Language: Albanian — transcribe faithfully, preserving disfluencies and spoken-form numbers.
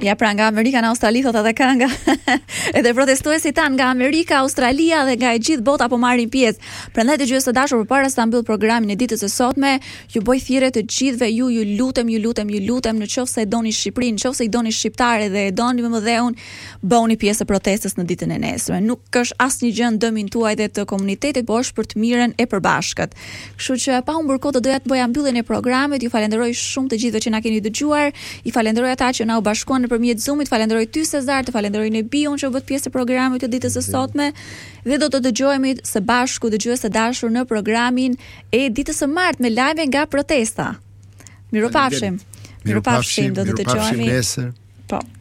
Ja, pra nga Amerika në Australi, thot edhe ka nga edhe protestuesit tan nga Amerika, Australia dhe nga e gjithë bota po marrin pjesë. Prandaj dëgjues të dashur, përpara se ta mbyll programin e ditës së sotme, ju bëj thirrje të gjithëve ju, ju lutem, ju lutem, ju lutem, në qoftë se e doni Shqipërinë, në qoftë se i doni shqiptarë dhe e doni me mëdheun, bëuni pjesë e protestës në ditën e nesërme. Nuk është asnjë gjë në dëmin tuaj dhe të komunitetit, por është për të mirën e përbashkët. Kështu që pa humbur kohë, doja të bëja mbylljen e programit. Ju falenderoj shumë të gjithëve që na keni dëgjuar. I falenderoj ata që na u bashkuan nëpërmjet Zoomit, falenderoj ty Cezar, të falenderoj Nebiun që u bë pjesë e programit të ditës së sotme dhe do të dëgjohemi së bashku dëgjues të dashur në programin e ditës së martë me live nga protesta. Mirupafshim. Mirupafshim, do të dëgjohemi. nesër. Po.